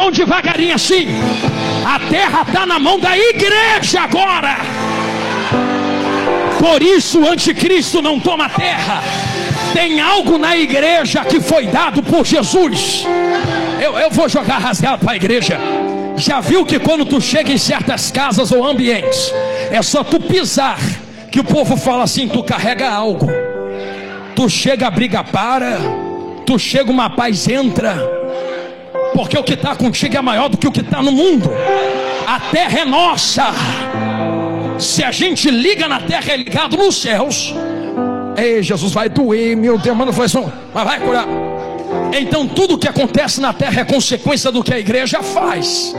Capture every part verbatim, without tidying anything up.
mão devagarinho assim. A terra está na mão da igreja agora. Por isso o anticristo não toma a terra. Tem algo na igreja que foi dado por Jesus. Eu, eu vou jogar rasgado para a igreja. Já viu que quando tu chega em certas casas ou ambientes, é só tu pisar que o povo fala assim: tu carrega algo. Tu chega, a briga para. Tu chega, uma paz entra. Porque o que está contigo é maior do que o que está no mundo. A terra é nossa. Se a gente liga na terra, é ligado nos céus. Ei, Jesus, vai doer, meu Deus, mano, foi só, mas vai curar. Então tudo que acontece na terra é consequência do que a igreja faz.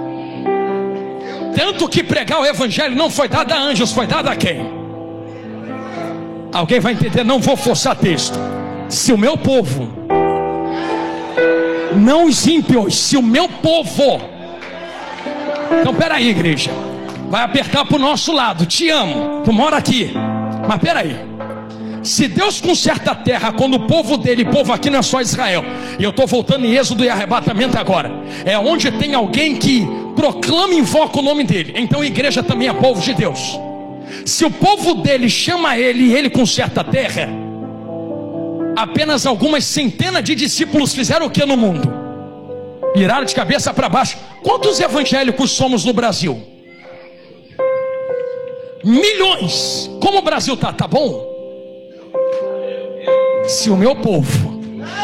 Tanto que pregar o evangelho não foi dado a anjos, foi dado a quem? Alguém vai entender? Não vou forçar texto. Se o meu povo, não os ímpios, se o meu povo. Então peraí, igreja, vai apertar para o nosso lado. Te amo, tu mora aqui. Mas peraí, se Deus conserta a terra quando o povo dele, povo aqui não é só Israel, e eu estou voltando em Êxodo e arrebatamento agora, é onde tem alguém que proclama e invoca o nome dele. Então a igreja também é povo de Deus. Se o povo dele chama ele e ele conserta a terra, apenas algumas centenas de discípulos fizeram o que no mundo? Viraram de cabeça para baixo. Quantos evangélicos somos no Brasil? Milhões. Como o Brasil está? Tá bom? Se o meu povo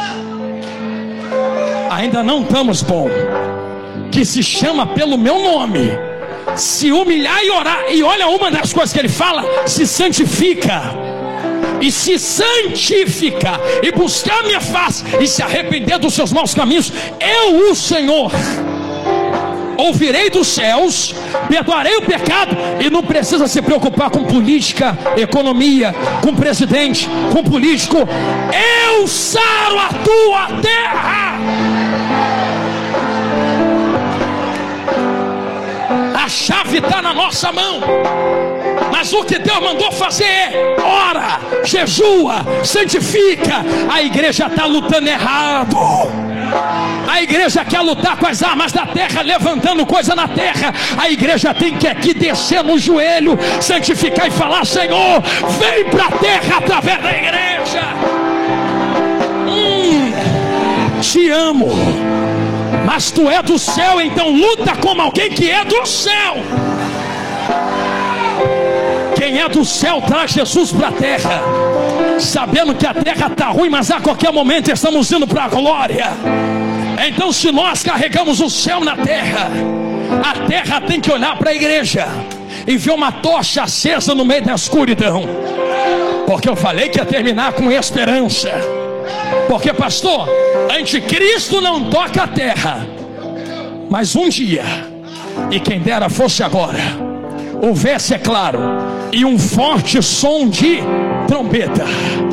ainda não estamos bom, que se chama pelo meu nome, se humilhar e orar, e olha uma das coisas que ele fala: se santifica, e se santificar, e buscar a minha face, e se arrepender dos seus maus caminhos, eu, o Senhor, ouvirei dos céus, perdoarei o pecado. E não precisa se preocupar com política, economia, com presidente, com político. Eu saro a tua terra. A chave está na nossa mão. Mas o que Deus mandou fazer é: ora, jejua, santifica. A igreja está lutando errado. A igreja quer lutar com as armas da terra, levantando coisa na terra. A igreja tem que aqui descer no joelho, santificar e falar: Senhor, vem para a terra através da igreja. hum, Te amo, mas tu é do céu, então luta como alguém que é do céu. Quem é do céu traz Jesus para a terra, sabendo que a terra está ruim, mas a qualquer momento estamos indo para a glória. Então, se nós carregamos o céu na terra, a terra tem que olhar para a igreja e ver uma tocha acesa no meio da escuridão. Porque eu falei que ia terminar com esperança. Porque, pastor, anticristo não toca a terra, mas um dia, e quem dera fosse agora, houvesse, é claro, e um forte som de trombeta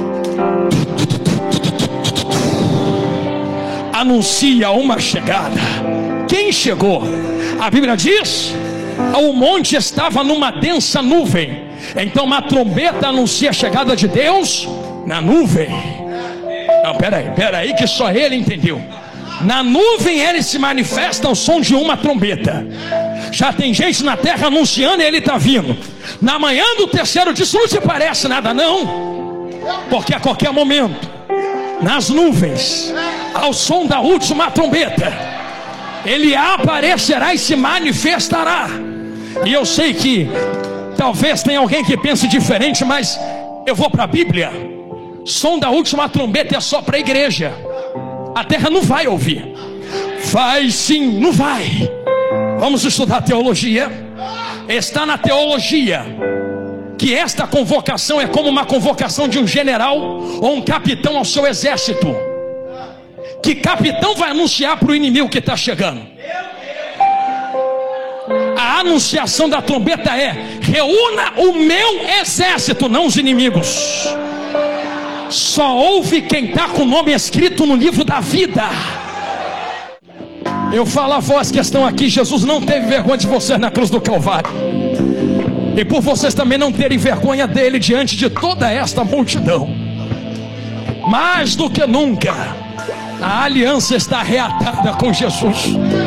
anuncia uma chegada. Quem chegou? A Bíblia diz: o monte estava numa densa nuvem. Então uma trombeta anuncia a chegada de Deus na nuvem. Não, peraí, peraí, que só ele entendeu. Na nuvem ele se manifesta ao som de uma trombeta. Já tem gente na terra anunciando e ele está vindo. Na manhã do terceiro dia, isso não te parece nada não? Porque a qualquer momento, nas nuvens, ao som da última trombeta, ele aparecerá e se manifestará. E eu sei que talvez tenha alguém que pense diferente, mas eu vou para a Bíblia. Som da última trombeta é só para a igreja. A terra não vai ouvir. Vai sim, não vai. Vamos estudar teologia. Está na teologia que esta convocação é como uma convocação de um general ou um capitão ao seu exército. Que capitão vai anunciar para o inimigo que está chegando? A anunciação da trombeta é: reúna o meu exército, não os inimigos. Só ouve quem está com o nome escrito no livro da vida. Eu falo a vós que estão aqui: Jesus não teve vergonha de vocês na cruz do Calvário, e por vocês também não terem vergonha dele diante de toda esta multidão. Mais do que nunca, a aliança está reatada com Jesus.